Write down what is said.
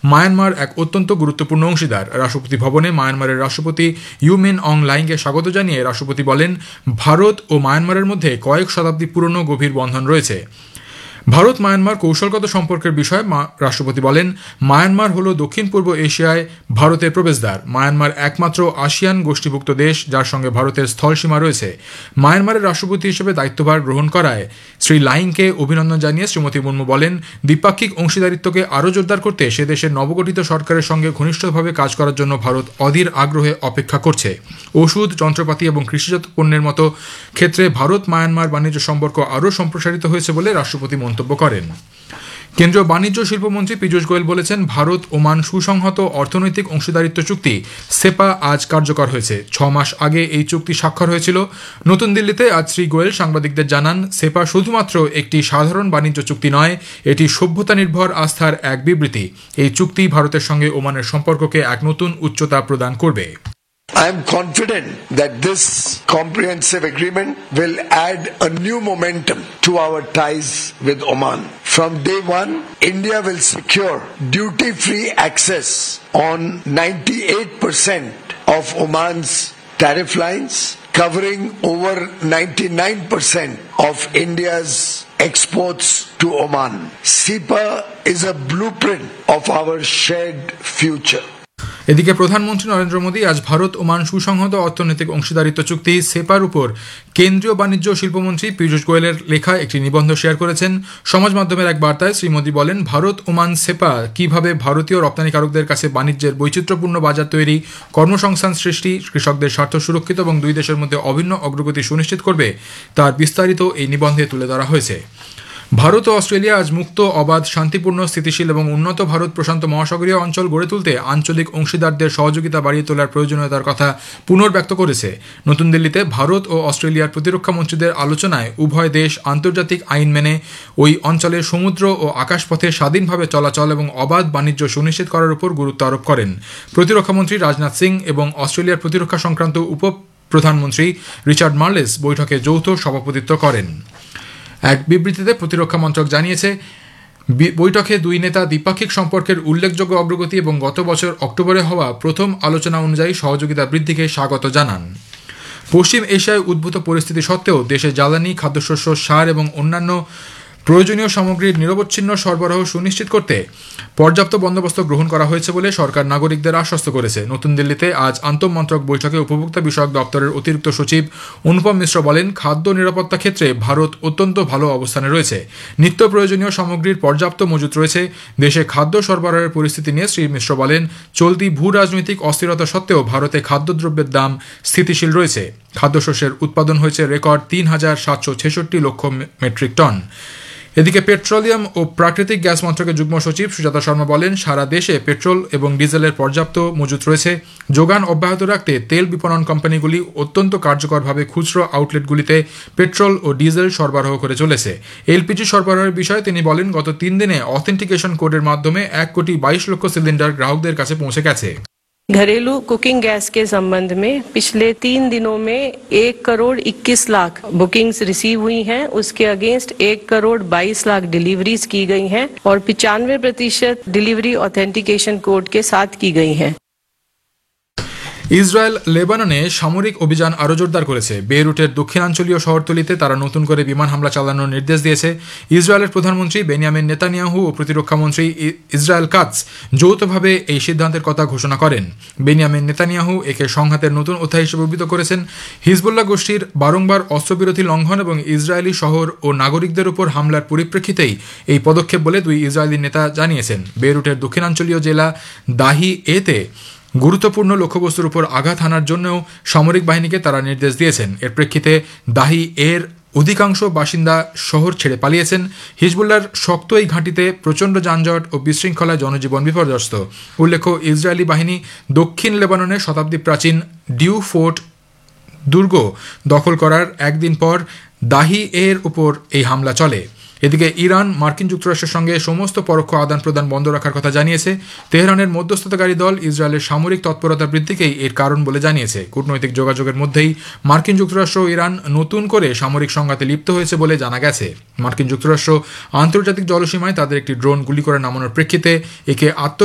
Myanmar এক অত্যন্ত গুরুত্বপূর্ণ অংশীদার। রাষ্ট্রপতি ভবনে মায়ানমারের রাষ্ট্রপতি ইউ মিন অং লাইংকে স্বাগত জানিয়ে রাষ্ট্রপতি বলেন, ভারত ও মায়ানমারের মধ্যে কয়েক শতাব্দী পুরনো গভীর বন্ধন রয়েছে। ভারত মায়ানমার কৌশলগত সম্পর্কের বিষয়ে রাষ্ট্রপতি বলেন, মায়ানমার হল দক্ষিণ পূর্ব এশিয়ায় ভারতের প্রবেশদ্বার। মায়ানমার একমাত্র আসিয়ান গোষ্ঠীভুক্ত দেশ যার সঙ্গে ভারতের স্থলসীমা রয়েছে। মায়ানমারের রাষ্ট্রপতি হিসেবে দায়িত্বভার গ্রহণ করায় শ্রী লাইংকে অভিনন্দন জানিয়ে শ্রীমতী মুর্মু বলেন, দ্বিপাক্ষিক অংশীদারিত্বকে আরও জোরদার করতে সে দেশের নবগঠিত সরকারের সঙ্গে ঘনিষ্ঠভাবে কাজ করার জন্য ভারত অধীর আগ্রহে অপেক্ষা করছে। ওষুধ, যন্ত্রপাতি এবং কৃষিজাত পণ্যের মতো ক্ষেত্রে ভারত মায়ানমার বাণিজ্য সম্পর্ক আরও সম্প্রসারিত হয়েছে বলে রাষ্ট্রপতি মন্তব্য করেন। কেন্দ্রীয় বাণিজ্য শিল্পমন্ত্রী পীযূষ গোয়েল বলেছেন, ভারত ওমান সুসংহত অর্থনৈতিক অংশীদারিত্ব চুক্তি সেপা আজ কার্যকর হয়েছে। 6 মাস আগে এই চুক্তি স্বাক্ষর হয়েছিল। নতুন দিল্লিতে আজ শ্রী গোয়েল সাংবাদিকদের জানান, সেপা শুধুমাত্র একটি সাধারণ বাণিজ্য চুক্তি নয়, এটি সভ্যতা নির্ভর আস্থার এক বিবৃতি। এই চুক্তি ভারতের সঙ্গে ওমানের সম্পর্ককে এক নতুন উচ্চতা প্রদান করবে। I am confident that this comprehensive agreement will add a new momentum to our ties with Oman. From day one, India will secure duty-free access on 98% of Oman's tariff lines, covering over 99% of India's exports to Oman. SEPA is a blueprint of our shared future. এদিকে প্রধানমন্ত্রী নরেন্দ্র মোদী আজ Bharat Oman সুসংহত অর্থনৈতিক অংশীদারিত্ব চুক্তি সেপার উপর কেন্দ্রীয় বাণিজ্য শিল্পমন্ত্রী পীযূষ গোয়েলের লেখা একটি নিবন্ধ শেয়ার করেছেন। সমাজ মাধ্যমের এক বার্তায় শ্রী মোদী বলেন, ভারত ওমান সেপা কিভাবে ভারতীয় রপ্তানিকারকদের কাছে বাণিজ্যের বৈচিত্র্যপূর্ণ বাজার তৈরি, কর্মসংস্থান সৃষ্টি, কৃষকদের স্বার্থ সুরক্ষিত এবং দুই দেশের মধ্যে অভিন্ন অগ্রগতি সুনিশ্চিত করবে তার বিস্তারিত এই নিবন্ধে তুলে ধরা হয়েছে। ভারত ও অস্ট্রেলিয়া আজ মুক্ত, অবাধ, শান্তিপূর্ণ, স্থিতিশীল এবং উন্নত ভারত প্রশান্ত মহাসাগরীয় অঞ্চল গড়ে তুলতে আঞ্চলিক অংশীদারদের সহযোগিতা বাড়িয়ে তোলার প্রয়োজনীয়তার কথা পুনর্ব্যক্ত করেছে। নতুন দিল্লিতে ভারত ও অস্ট্রেলিয়ার প্রতিরক্ষা মন্ত্রীদের আলোচনায় উভয় দেশ আন্তর্জাতিক আইন মেনে ওই অঞ্চলের সমুদ্র ও আকাশপথে স্বাধীনভাবে চলাচল এবং অবাধ বাণিজ্য সুনিশ্চিত করার উপর গুরুত্ব আরোপ করেন। প্রতিরক্ষামন্ত্রী রাজনাথ সিং এবং অস্ট্রেলিয়ার প্রতিরক্ষা সংক্রান্ত উপপ্রধানমন্ত্রী রিচার্ড মার্লেস বৈঠকে যৌথ সভাপতিত্ব করেন। এক বিবৃতিতে প্রতিরক্ষা মন্ত্রক জানিয়েছে, বৈঠকে দুই নেতা দ্বিপাক্ষিক সম্পর্কের উল্লেখযোগ্য অগ্রগতি এবং গত বছর অক্টোবরে হওয়া প্রথম আলোচনা অনুযায়ী সহযোগিতা বৃদ্ধিকে স্বাগত জানান। পশ্চিম এশিয়ায় উদ্ভূত পরিস্থিতি সত্ত্বেও দেশে জ্বালানি, খাদ্যশস্য, সার এবং অন্যান্য প্রয়োজনীয় সামগ্রীর নিরবচ্ছিন্ন সরবরাহ সুনিশ্চিত করতে পর্যাপ্ত বন্দোবস্ত গ্রহণ করা হয়েছে বলে সরকার নাগরিকদের আশ্বস্ত করেছে। নতুন দিল্লিতে আজ আন্তঃমন্ত্রক বৈঠকে উপভোক্তা বিষয়ক দপ্তরের অতিরিক্ত সচিব অনুপম মিশ্র বলেন, খাদ্য নিরাপত্তা ক্ষেত্রে ভারত অত্যন্ত ভালো অবস্থানে রয়েছে। নিত্য প্রয়োজনীয় সামগ্রীর পর্যাপ্ত মজুত রয়েছে। দেশে খাদ্য সরবরাহের পরিস্থিতি নিয়ে শ্রী মিশ্র বলেন, চলতি ভূ রাজনৈতিক অস্থিরতা সত্ত্বেও ভারতে খাদ্যদ্রব্যের দাম স্থিতিশীল রয়েছে। খাদ্যশস্যের উৎপাদন হয়েছে রেকর্ড 3,766 লক্ষ মেট্রিক টন। এদিকে পেট্রোলিয়াম ও প্রাকৃতিক গ্যাস মন্ত্রকের যুগ্ম সচিব সুজাতা শর্মা বলেন, সারা দেশে পেট্রোল এবং ডিজেলের পর্যাপ্ত মজুত রয়েছে। যোগান অব্যাহত রাখতে তেল বিপণন কোম্পানিগুলি অত্যন্ত কার্যকরভাবে খুচরো আউটলেটগুলিতে পেট্রোল ও ডিজেল সরবরাহ করে চলেছে। এলপিজি সরবরাহের বিষয়ে তিনি বলেন, গত 3 দিনে অথেন্টিকেশন কোডের মাধ্যমে 1,22,00,000 সিলিন্ডার গ্রাহকদের কাছে পৌঁছে গেছে। घरेलू कुकिंग गैस के संबंध में पिछले 3 दिनों में 1,21,00,000 बुकिंग्स रिसीव हुई हैं। उसके अगेंस्ट 1,22,00,000 डिलीवरीज की गई हैं और 95% डिलीवरी ऑथेंटिकेशन कोड के साथ की गई हैं। ইসরায়েল লেবাননে সামরিক অভিযান আরও জোরদার করেছে। বেইরুটের দক্ষিণাঞ্চলীয় শহরতলিতে তারা নতুন করে বিমান হামলা চালানোর নির্দেশ দিয়েছে। ইসরায়েলের প্রধানমন্ত্রী বেনিয়ামিন নেতানিয়াহু ও প্রতিরক্ষামন্ত্রী ইসরায়েল কাটস যৌথভাবে এই সিদ্ধান্তের কথা ঘোষণা করেন। বেনিয়ামিন নেতানিয়াহু একে সংঘাতের নতুন অধ্যায় হিসেবে অভিহিত করেছেন। হিজবুল্লাহ গোষ্ঠীর বারংবার অস্ত্রবিরতি লঙ্ঘন এবং ইসরায়েলি শহর ও নাগরিকদের উপর হামলার পরিপ্রেক্ষিতেই এই পদক্ষেপ বলে দুই ইসরায়েলি নেতা জানিয়েছেন। বেইরুটের দক্ষিণাঞ্চলীয় জেলা দাহি এতে গুরুত্বপূর্ণ লক্ষ্যবস্তুর উপর আঘাত হানার জন্যও সামরিক বাহিনীকে তারা নির্দেশ দিয়েছেন। এর প্রেক্ষিতে দাহি এর অধিকাংশ বাসিন্দা শহর ছেড়ে পালিয়েছেন। হিজবুল্লাহর শক্ত এই ঘাঁটিতে প্রচণ্ড যানজট ও বিশৃঙ্খলায় জনজীবন বিপর্যস্ত। উল্লেখ্য, ইসরায়েলি বাহিনী দক্ষিণ লেবাননে শতাব্দী প্রাচীন ডিউ ফোর্ট দুর্গ দখল করার একদিন পর দাহি এর উপর এই হামলা চলে। এদিকে ইরান মার্কিন যুক্তরাষ্ট্রের সঙ্গে সমস্ত পরোক্ষ আদান প্রদান বন্ধ রাখার কথা জানিয়েছে। তেহরানের মধ্যস্থতাকারী দল ইসরায়েলের সামরিক তৎপরতা বৃদ্ধিকেই এর কারণ বলে জানিয়েছে। কূটনৈতিক যোগাযোগের মধ্যেই মার্কিন যুক্তরাষ্ট্র ও ইরান নতুন করে সামরিক সংঘাতে লিপ্ত হয়েছে বলে জানা গেছে। মার্কিন যুক্তরাষ্ট্র আন্তর্জাতিক জলসীমায় তাদের একটি ড্রোন গুলি করে নামানোর প্রেক্ষিতে একে